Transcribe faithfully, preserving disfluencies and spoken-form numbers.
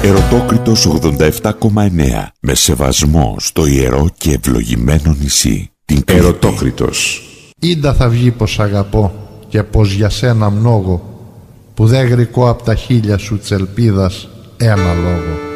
Ερωτόκριτος ογδόντα επτά κόμμα εννέα. Με σεβασμό στο ιερό και ευλογημένο νησί, την Κρήτη. Ερωτόκριτος. Ήντα θα βγει πως αγαπώ και πως για σένα mnoγω, που δε γρικώ απ' τα χείλια σου τσελπίδας ένα λόγο.